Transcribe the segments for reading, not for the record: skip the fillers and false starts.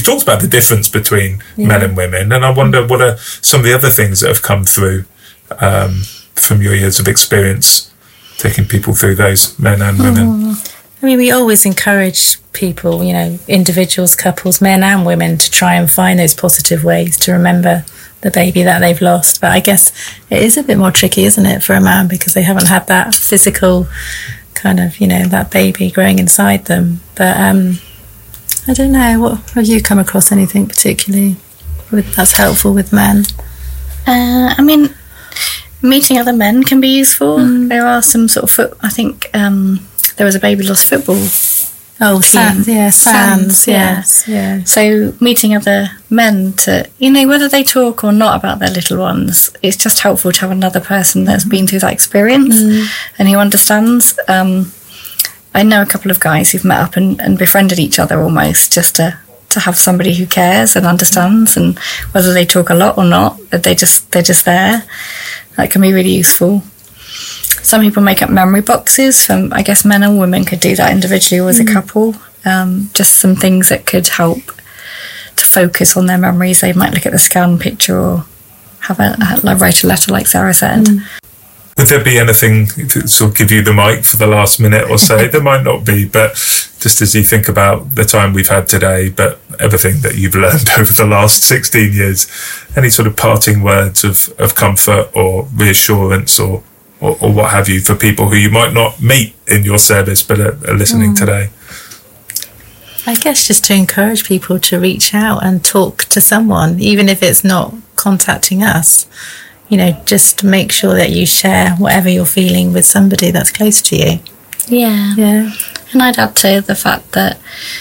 talked about the difference between men and women, and I wonder what are some of the other things that have come through from your years of experience taking people through those, men and women. I mean, we always encourage people, you know, individuals, couples, men and women, to try and find those positive ways to remember the baby that they've lost. But I guess it is a bit more tricky, isn't it, for a man, because they haven't had that physical kind of, you know, that baby growing inside them. But I don't know, what have you come across anything particularly that's helpful with men? I mean, meeting other men can be useful. There are some sort of I think there was a baby lost football. Oh, Sands, yes. Yeah. So meeting other men to, you know, whether they talk or not about their little ones, it's just helpful to have another person that's been through that experience and who understands. I know a couple of guys who've met up and befriended each other almost just to have somebody who cares and understands, and whether they talk a lot or not, they're just there. That can be really useful. Some people make up memory boxes. I guess men and women could do that individually or as a couple. Just some things that could help to focus on their memories. They might look at the scan picture or have write a letter, like Sarah said. Would there be anything to sort of give you the mic for the last minute or so? There might not be, but just as you think about the time we've had today, but everything that you've learned over the last 16 years, any sort of parting words of comfort or reassurance or what have you for people who you might not meet in your service but are listening today? I guess just to encourage people to reach out and talk to someone, even if it's not contacting us. You know, just make sure that you share whatever you're feeling with somebody that's close to you. Yeah. And I'd add to the fact that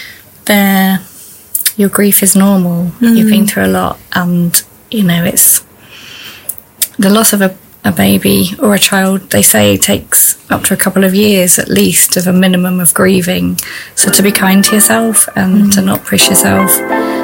your grief is normal. You've been through a lot, and, you know, it's the loss of a baby or a child, they say, takes up to a couple of years at least of a minimum of grieving. So to be kind to yourself and to not push yourself.